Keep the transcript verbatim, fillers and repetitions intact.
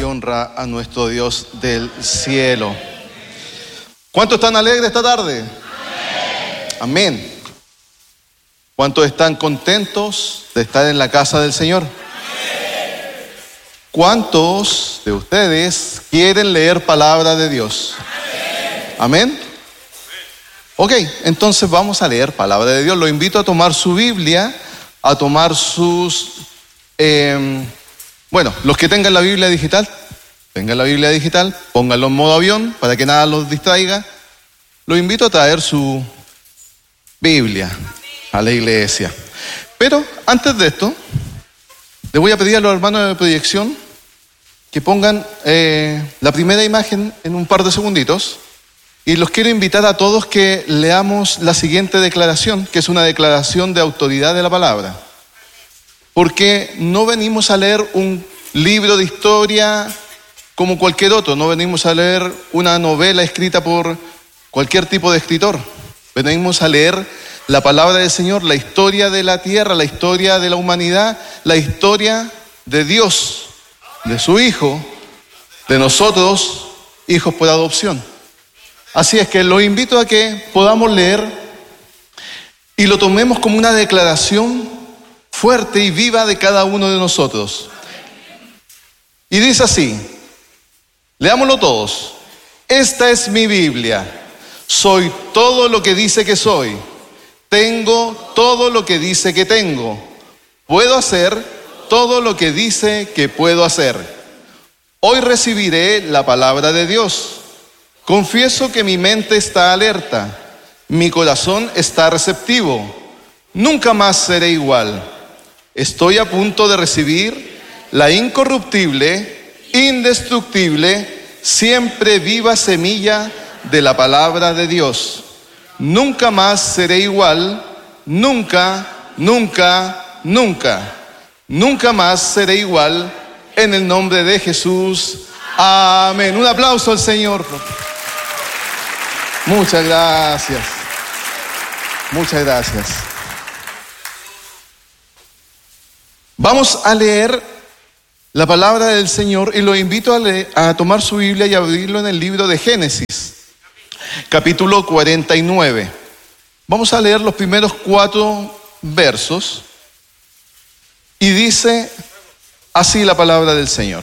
y honra a nuestro Dios del cielo. ¿Cuántos están alegres esta tarde? Amén. Amén. ¿Cuántos están contentos de estar en la casa del Señor? Amén. ¿Cuántos de ustedes quieren leer palabra de Dios? Amén. Amén. Ok, entonces vamos a leer palabra de Dios. Lo invito a tomar su Biblia, a tomar sus... Eh, bueno, los que tengan la Biblia digital, tengan la Biblia digital, pónganlo en modo avión para que nada los distraiga. Los invito a traer su Biblia a la iglesia. Pero antes de esto, le voy a pedir a los hermanos de proyección que pongan eh, la primera imagen en un par de segunditos. Y los quiero invitar a todos que leamos la siguiente declaración, que es una declaración de autoridad de la palabra. Porque no venimos a leer un libro de historia como cualquier otro, no venimos a leer una novela escrita por cualquier tipo de escritor. Venimos a leer la palabra del Señor, la historia de la tierra, la historia de la humanidad, la historia de Dios, de su Hijo, de nosotros, hijos por adopción. Así es que los invito a que podamos leer y lo tomemos como una declaración fuerte y viva de cada uno de nosotros. Y dice así, leámoslo todos. Esta es mi Biblia. Soy todo lo que dice que soy. Tengo todo lo que dice que tengo. Puedo hacer todo lo que dice que puedo hacer. Hoy recibiré la palabra de Dios. Confieso que mi mente está alerta. Mi corazón está receptivo. Nunca más seré igual. Estoy a punto de recibir la incorruptible, indestructible, siempre viva semilla de la palabra de Dios. Nunca más seré igual, nunca, nunca, nunca. Nunca más seré igual en el nombre de Jesús. Amén. Un aplauso al Señor. Muchas gracias. Muchas gracias. Vamos a leer la palabra del Señor y lo invito a, leer, a tomar su Biblia y abrirlo en el libro de Génesis, capítulo cuarenta y nueve. Vamos a leer los primeros cuatro versos y dice así la palabra del Señor.